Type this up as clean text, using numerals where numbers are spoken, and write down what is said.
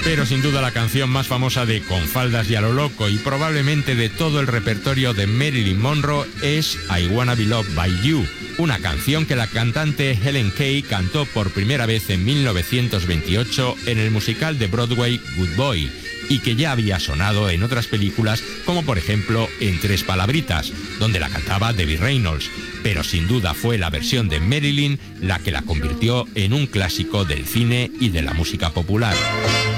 Pero sin duda la canción más famosa de Con faldas y a lo loco y probablemente de todo el repertorio de Marilyn Monroe es I Wanna Be Loved by You, una canción que la cantante Helen Kay cantó por primera vez en 1928 en el musical de Broadway Good Boy y que ya había sonado en otras películas como por ejemplo en Tres palabritas, donde la cantaba Debbie Reynolds, pero sin duda fue la versión de Marilyn la que la convirtió en un clásico del cine y de la música popular.